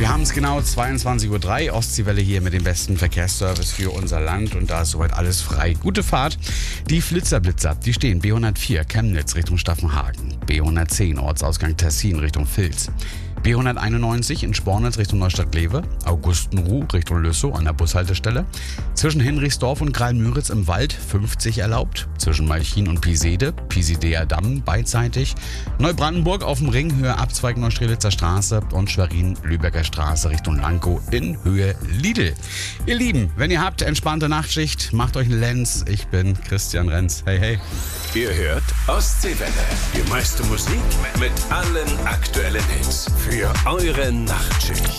Wir haben es genau 22:03 Uhr, Ostseewelle hier mit dem besten Verkehrsservice für unser Land und da ist soweit alles frei. Gute Fahrt. Die Flitzer-Blitzer, die stehen B104 Chemnitz Richtung Staffenhagen, B110 Ortsausgang Tessin Richtung Vilz, B191 in Spornitz Richtung Neustadt-Glewe, Augustenruh Richtung Lüssow an der Bushaltestelle, zwischen Hinrichsdorf und Graal-Müritz im Wald 50 erlaubt, zwischen Malchin und Pisede, Pisidea Damm beidseitig, Neubrandenburg auf dem Ring Höhe Abzweig Neustrelitzer Straße und Schwerin-Lübecker Straße Richtung Lankow in Höhe Lidl. Ihr Lieben, wenn ihr habt entspannte Nachtschicht, macht euch einen Lenz. Ich bin Christian Renz. Hey, hey. Ihr hört Ostseewelle. Die meiste Musik mit allen aktuellen Hits für eure Nachtschicht.